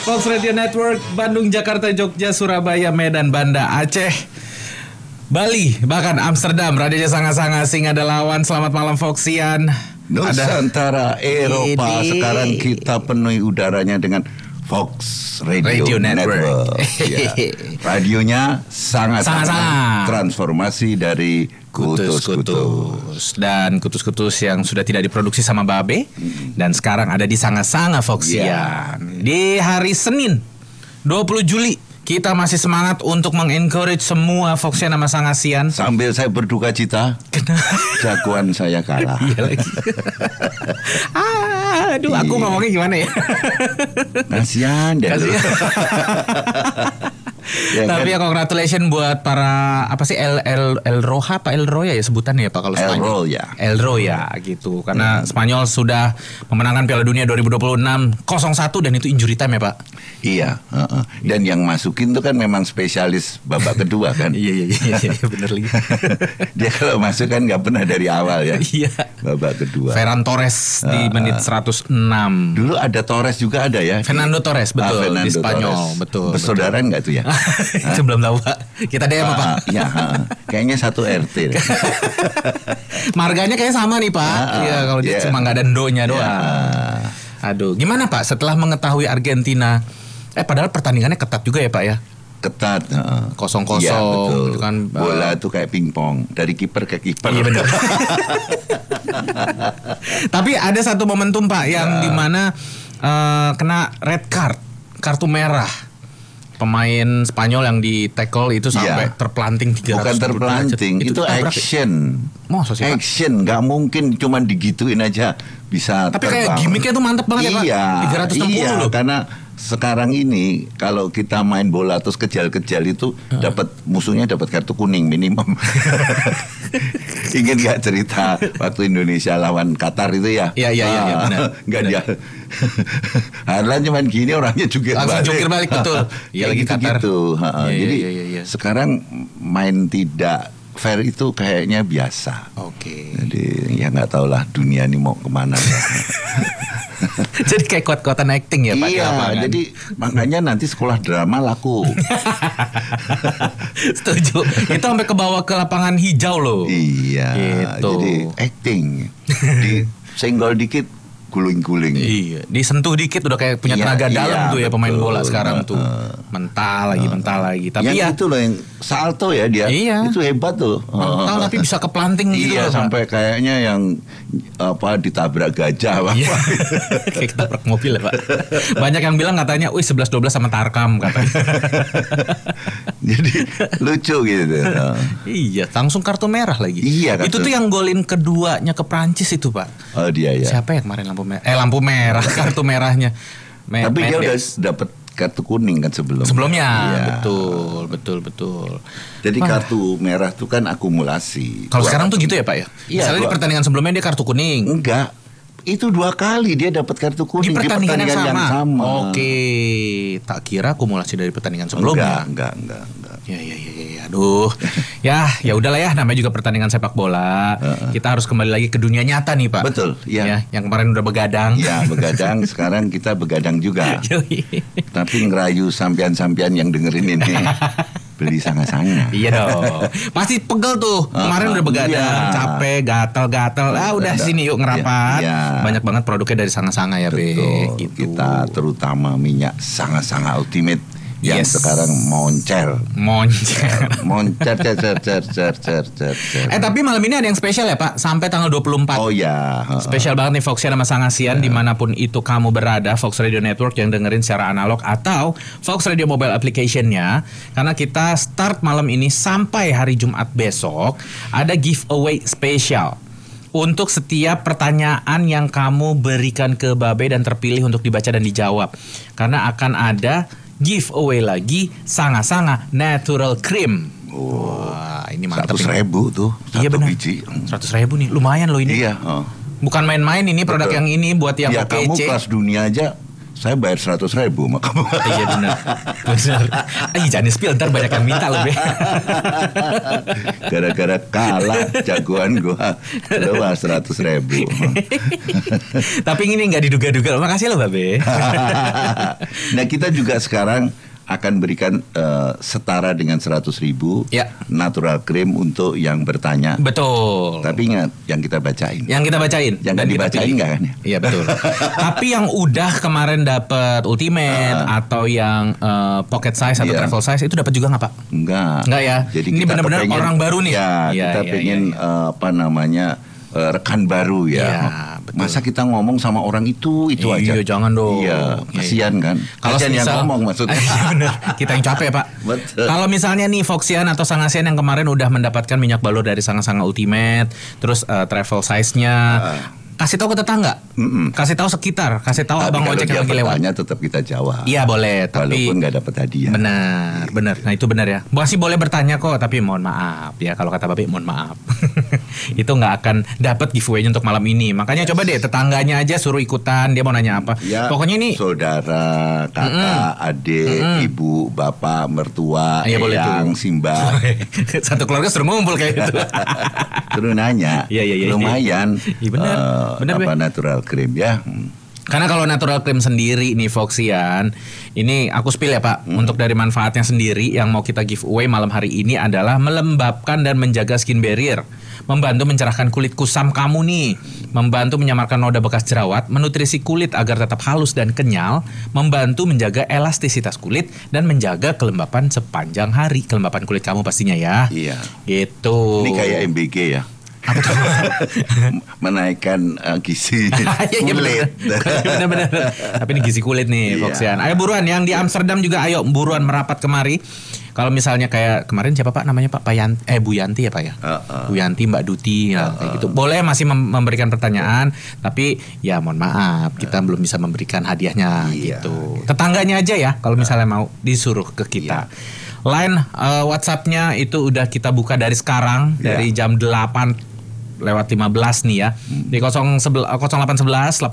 Fox Radio Network, Bandung, Jakarta, Jogja, Surabaya, Medan, Banda, Aceh, Bali, bahkan Amsterdam. Radionya sangat-sangat asing ada lawan. Selamat malam Foxian. Nusantara, Eropa. Sekarang kita penuhi udaranya dengan Fox Radio Network. Ya. Radionya sangat transformasi dari Kutus-Kutus. Dan Kutus-Kutus yang sudah tidak diproduksi sama Babe dan sekarang ada di Sanga-Sanga Foxian. Di hari Senin 20 Juli kita masih semangat untuk mengencourage semua Foxian sama Sangasian. Sambil saya berduka cita, jagoan saya kalah. Iya lagi. Aduh, aku ngomongnya gimana ya? Kasihan deh. Ya, tapi kan? Ya congratulations buat para apa sih El Roja apa El Roya ya sebutannya ya Pak kalau Spanyol. El Roya gitu. Karena Spanyol sudah memenangkan Piala Dunia 2026 0-1 dan itu injury time ya Pak. Iya, dan yang masukin tuh kan memang spesialis babak kedua kan. Iya benar lagi. Dia kalau masuk kan nggak pernah dari awal ya. Iya. Babak kedua. Ferran Torres di menit 106. Dulu ada Torres juga ada ya. Fernando Torres betul Fernando di Spanyol Torres. Betul. Bersaudara nggak tuh ya? Itu belum tahu Pak. Kita DM Pak. Ya, kayaknya satu RT. Marganya kayaknya sama nih Pak. Iya kalau dia cuma nggak ada endonya doang. Aduh, gimana Pak setelah mengetahui Argentina? Padahal pertandingannya ketat juga ya Pak ya. Ketat, 0-0 ya, gitu kan. Bola itu kayak pingpong dari kiper ke kiper. Iya benar. Tapi ada satu momentum Pak yang dimana kena red card, kartu merah. Pemain Spanyol yang di tackle itu sampai terpelanting 300. Bukan terpelanting, itu action. Action, nggak mungkin cuman digituin aja bisa. Tapi terbang. Kayak gimmicknya tuh mantep banget ya Pak. 360 loh. Karena sekarang ini kalau kita main bola terus kejal-kejal itu dapat musuhnya dapat kartu kuning minimum. Ingin nggak cerita waktu Indonesia lawan Qatar itu ya? Iya benar. Nggak dia. Harlan cuman gini orangnya juga langsung jungkir balik betul. Iya lagi Qatar. Gitu. Jadi sekarang main tidak fair itu kayaknya biasa. Oke. Jadi ya nggak tahu lah dunia ini mau kemana. Jadi kayak kuat-kuatan acting ya Pak. Iya, jadi makanya nanti sekolah drama laku. Setuju. Itu sampai ke bawah ke lapangan hijau loh. Iya. Gitu. Jadi acting. Senggol dikit guling-guling. Iya, disentuh dikit udah kayak punya tenaga dalam tuh ya pemain bola sekarang tuh. Mental lagi. Tapi yang itu loh yang salto ya dia. Iya. Itu hebat tuh. Mental tapi bisa keplanting gitu loh. Iya, sampai Pak. kayaknya yang ditabrak gajah apa. Iya. Kayak ketabrak mobil ya Pak. Banyak yang bilang katanya, 11-12 sama Tarkam katanya. Jadi lucu gitu. Iya, langsung kartu merah lagi. Iya. Itu tuh yang golin keduanya ke Prancis itu Pak. Oh dia ya. Siapa ya kemarin lampu merah kartu merahnya. Tapi dia udah dapat kartu kuning kan sebelumnya. Iya. Betul. Jadi kartu merah itu kan akumulasi. Kalau sekarang tuh gitu ya Pak ya? Iya, misalnya di pertandingan sebelumnya dia kartu kuning. Enggak. Itu 2 kali dia dapat kartu kuning di pertandingan yang sama. Oke. Tak kira akumulasi dari pertandingan sebelumnya. Enggak. Ya. Aduh. ya udahlah ya, namanya juga pertandingan sepak bola. Kita harus kembali lagi ke dunia nyata nih, Pak. Betul, ya. Yang kemarin udah begadang. Iya, begadang. Sekarang kita begadang juga. Tapi ngerayu sampian-sampian yang dengerin ini. Beli Sanga-Sanga. Iya dong. Pasti pegel tuh. Kemarin udah begadang, capek, gatel-gatel. Udah sini yuk ngerapat. Banyak banget produknya dari Sanga-Sanga ya, Be. Gitu. Kita terutama minyak Sanga-Sanga Ultimate yang sekarang moncer. Tapi malam ini ada yang spesial ya Pak, sampai tanggal 24. Oh ya. Spesial banget nih Foxian sama Sangasian dimanapun itu kamu berada, Fox Radio Network yang dengerin secara analog atau Fox Radio Mobile Application-nya. Karena kita start malam ini sampai hari Jumat besok ada giveaway spesial. Untuk setiap pertanyaan yang kamu berikan ke Babe dan terpilih untuk dibaca dan dijawab. Karena akan ada giveaway lagi Sanga-Sanga Natural Cream. Wah, ini mantap. 100.000 tuh satu biji. 100.000 nih, lumayan loh ini. Iya. Bukan main-main ini produk yang ini buat yang ya, OKC. Kamu kelas dunia aja saya bayar 100.000 sama kamu. Iya benar. Jangan spill ntar banyak yang minta loh be. Gara-gara kalah jagoan gua, lu 100.000. Tapi ini nggak diduga-duga. Makasih loh Babe. Nah kita juga sekarang akan berikan setara dengan 100.000 ya. natural cream untuk yang bertanya. Betul. Tapi ingat yang kita bacain. Yang kita bacain. Jangan dibacain nggak kan? Iya betul. Tapi yang udah kemarin dapat ultimate atau yang pocket size atau travel size itu dapat juga nggak Pak? Enggak ya. Jadi ini kita benar-benar orang baru nih. Ya, kita pengen apa namanya rekan baru ya. Betul. Masa kita ngomong sama orang itu aja. Iya, jangan dong. Iya, kasihan kan. Kalau yang ngomong maksudnya. Bener, kita yang capek Pak. Kalau misalnya nih Foxian atau Sangasian yang kemarin udah mendapatkan minyak balur dari Sanga-Sanga Ultimate, terus travel size-nya, kasih tahu ke tetangga, kasih tahu sekitar, kasih tahu abang ojek yang lagi lewat. Tetap kita jawab. Iya boleh, tapi walaupun nggak dapat hadiah. Benar. Nah itu benar ya. Masih boleh bertanya kok, tapi mohon maaf ya kalau kata Babe mohon maaf. Itu nggak akan dapat giveaway-nya untuk malam ini. Makanya coba deh tetangganya aja suruh ikutan. Dia mau nanya apa? Ya, pokoknya ini saudara, kakak, adik, ibu, bapak, mertua, eyang, simbah. Satu keluarga suruh ngumpul kayak gitu. Terus nanya. Iya. Lumayan. Iya benar. Apa natural cream ya. Karena kalau natural cream sendiri nih Foxian, ini aku spill ya Pak, untuk dari manfaatnya sendiri yang mau kita giveaway malam hari ini adalah melembabkan dan menjaga skin barrier, membantu mencerahkan kulit kusam kamu nih, membantu menyamarkan noda bekas jerawat, menutrisi kulit agar tetap halus dan kenyal, membantu menjaga elastisitas kulit dan menjaga kelembapan sepanjang hari, kelembapan kulit kamu pastinya ya. Iya. Gitu. Ini kayak MBG ya. Menaikkan gizi kulit. Benar. Tapi ini gizi kulit nih Foxian. Ayo buruan yang di Amsterdam juga ayo buruan merapat kemari. Kalau misalnya kayak kemarin siapa Pak namanya Pak Bu Yanti ya Pak ya. Bu Yanti, Mbak Duti ya, kayak gitu. Boleh masih memberikan pertanyaan, tapi ya mohon maaf kita belum bisa memberikan hadiahnya gitu. Tetangganya aja ya kalau misalnya mau disuruh ke kita. Line WhatsApp-nya itu udah kita buka dari sekarang dari jam 8 lewat 15 nih ya. Di 0811 8121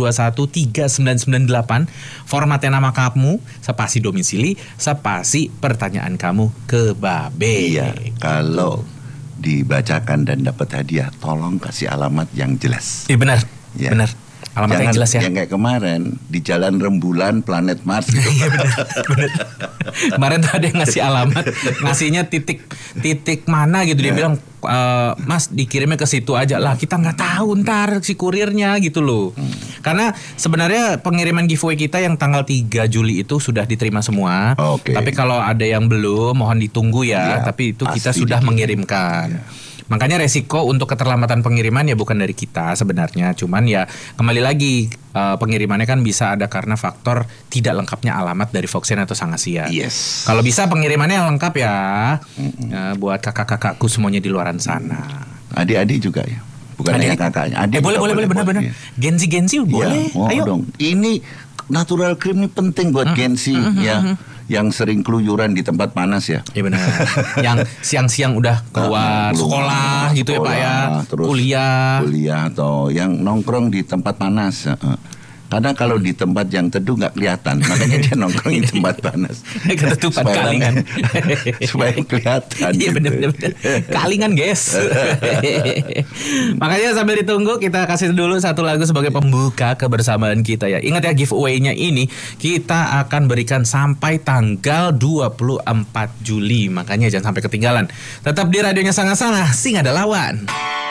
3998. Formatnya nama kamu, spasi domisili, spasi pertanyaan kamu ke Babe. Iya. Kalau dibacakan dan dapat hadiah, tolong kasih alamat yang jelas. Iya benar. Benar. Alamat yang jelas ya. Yang kayak kemarin di Jalan Rembulan Planet Mars gitu. Iya benar. Kemarin tuh ada yang ngasih alamat, ngasihnya titik mana gitu. Dia bilang Mas dikirimnya ke situ aja lah. Kita nggak tahu ntar si kurirnya gitu loh. Karena sebenarnya pengiriman giveaway kita yang tanggal 3 Juli itu sudah diterima semua. Tapi kalau ada yang belum mohon ditunggu ya. Tapi itu kita sudah mengirimkan. Makanya resiko untuk keterlambatan pengiriman ya bukan dari kita sebenarnya, cuman ya kembali lagi pengirimannya kan bisa ada karena faktor tidak lengkapnya alamat dari Foxian atau Sangasian. Yes. Kalau bisa pengirimannya yang lengkap ya, buat kakak-kakakku semuanya di luaran sana. Adik-adik juga ya, bukan hanya kakaknya. Adik boleh benar. Genzi boleh. Ayo dong. Ini natural cream ini penting buat Genzi ya. Yang sering keluyuran di tempat panas ya. Iya benar. Yang siang-siang udah keluar sekolah gitu ya Pak ya. Terus kuliah atau yang nongkrong di tempat panas. Karena kalau di tempat yang teduh nggak kelihatan, makanya dia nongkrong di tempat panas. Ketutupan kalingan. Supaya kelihatan. Iya benar. Kalingan guys. Makanya sambil ditunggu kita kasih dulu satu lagu sebagai pembuka kebersamaan kita ya. Ingat ya giveaway-nya ini kita akan berikan sampai tanggal 24 Juli. Makanya jangan sampai ketinggalan. Tetap di radionya Sanga-Sanga, sing ada lawan.